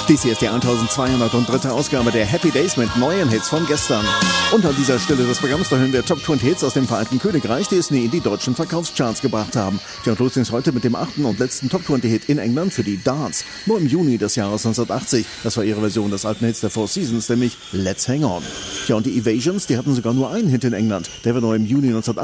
Dies hier ist die 1203. Ausgabe der Happy Days mit neuen Hits von gestern. Und an dieser Stelle des Programms, da hören wir Top 20 Hits aus dem Vereinigten Königreich, die es nie in die deutschen Verkaufscharts gebracht haben. Ja, und los ist heute mit dem 8. und letzten Top 20 Hit in England für die Darts. Nur im Juni des Jahres 1980. Das war ihre Version des alten Hits der Four Seasons, nämlich Let's Hang On. Ja, und die Evasions, die hatten sogar nur einen Hit in England. Der war nur im Juni 1980